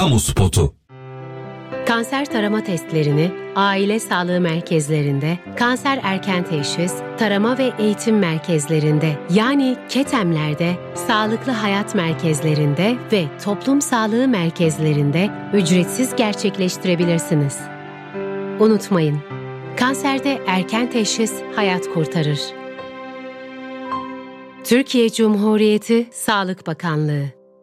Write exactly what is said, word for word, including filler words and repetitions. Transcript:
Kamu spotu. Kanser tarama testlerini aile sağlığı merkezlerinde, kanser erken teşhis, tarama ve eğitim merkezlerinde yani KETEM'lerde, sağlıklı hayat merkezlerinde ve toplum sağlığı merkezlerinde ücretsiz gerçekleştirebilirsiniz. Unutmayın, kanserde erken teşhis hayat kurtarır. Türkiye Cumhuriyeti Sağlık Bakanlığı.